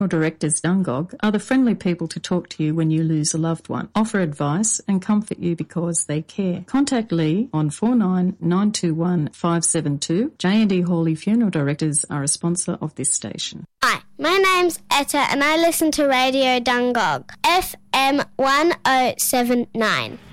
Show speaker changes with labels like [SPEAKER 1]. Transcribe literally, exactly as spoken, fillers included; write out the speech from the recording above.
[SPEAKER 1] Directors Dungog are the friendly people to talk to you when you lose a loved one, offer advice and comfort you because they care. Contact Lee on four nine nine two one five seven two. J and D Hawley Funeral Directors are a sponsor of this station.
[SPEAKER 2] Hi, my name's Etta and I listen to Radio Dungog, F M one oh seven nine.